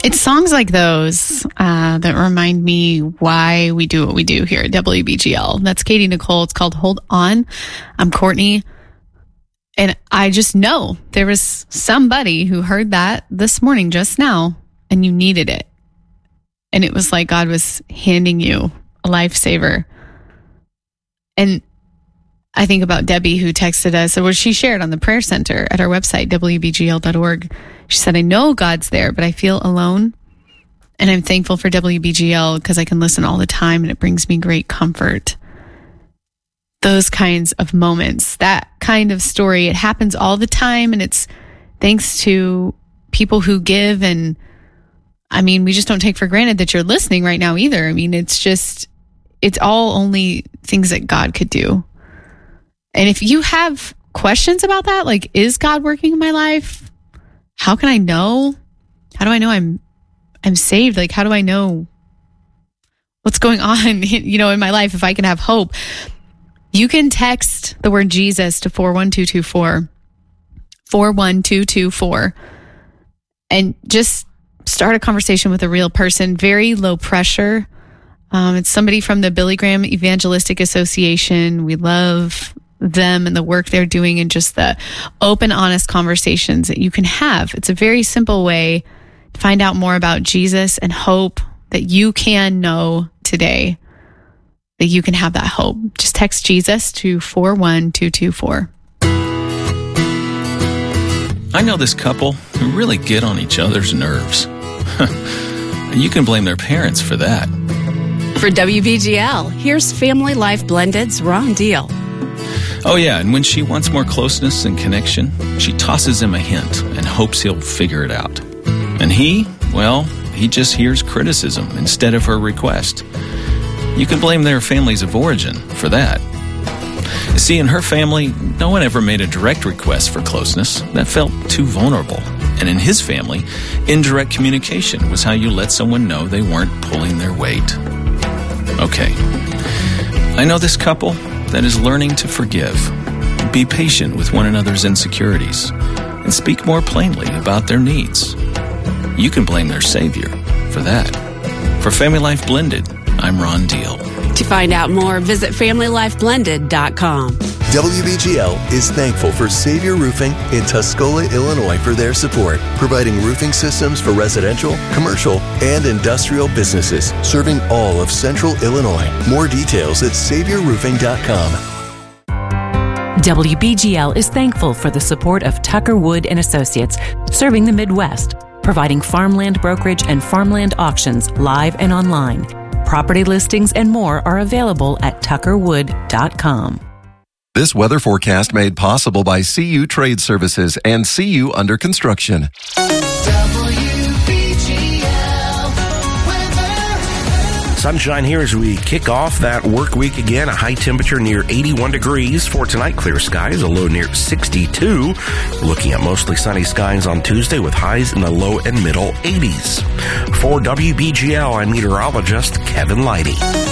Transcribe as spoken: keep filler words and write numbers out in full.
It's songs like those uh, that remind me why we do what we do here at W B G L. That's Katie Nicole. It's called Hold On. I'm Courtney. And I just know there was somebody who heard that this morning just now, and you needed it. And it was like God was handing you a lifesaver. And I think about Debbie, who texted us, or she shared on the prayer center at our website, W B G L dot org. She said, I know God's there, but I feel alone. And I'm thankful for W B G L because I can listen all the time and it brings me great comfort. Those kinds of moments, that kind of story, it happens all the time. And it's thanks to people who give. And I mean, we just don't take for granted that you're listening right now either. I mean, it's just, it's all only things that God could do. And if you have questions about that, like, is God working in my life? How can I know? How do I know I'm I'm saved? Like, how do I know what's going on, you know, in my life if I can have hope? You can text the word Jesus to four one two two four, four one two two four, and just start a conversation with a real person. Very low pressure. Um, it's somebody from the Billy Graham Evangelistic Association. We love them and the work they're doing and just the open, honest conversations that you can have. It's a very simple way to find out more about Jesus and hope that you can know today, that you can have that hope. Just text Jesus to four one two two four. I know this couple who really get on each other's nerves. You can blame their parents for that. For W B G L, here's Family Life Blended's Ron Deal. Oh yeah, and when she wants more closeness and connection, she tosses him a hint and hopes he'll figure it out. And he, well, he just hears criticism instead of her request. You can blame their families of origin for that. You see, in her family, no one ever made a direct request for closeness. That felt too vulnerable. And in his family, indirect communication was how you let someone know they weren't pulling their weight. Okay, I know this couple that is learning to forgive, be patient with one another's insecurities, and speak more plainly about their needs. You can blame their Savior for that. For Family Life Blended, I'm Ron Deal. To find out more, visit family life blended dot com. W B G L is thankful for Savior Roofing in Tuscola, Illinois for their support, providing roofing systems for residential, commercial, and industrial businesses, serving all of Central Illinois. More details at savior roofing dot com. W B G L is thankful for the support of Tucker Wood and Associates, serving the Midwest, providing farmland brokerage and farmland auctions live and online. Property listings and more are available at tucker wood dot com. This weather forecast made possible by C U Trade Services and C U Under Construction. Sunshine here as we kick off that work week again. A high temperature near eighty-one degrees for tonight. Clear skies, a low near sixty-two. Looking at mostly sunny skies on Tuesday with highs in the low and middle eighties. For W B G L, I'm meteorologist Kevin Leidy.